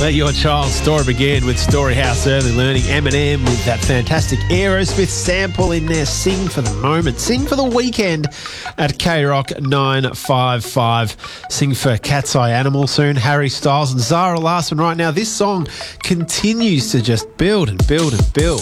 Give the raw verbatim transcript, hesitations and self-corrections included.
Let Your Child's Story Begin with Storyhouse Early Learning. Eminem with that fantastic Aerosmith sample in there. Sing for the moment. Sing for the weekend at K Rock nine five five. Sing for Cat's Eye Animal soon. Harry Styles and Zara Larsson right now. This song continues to just build and build and build.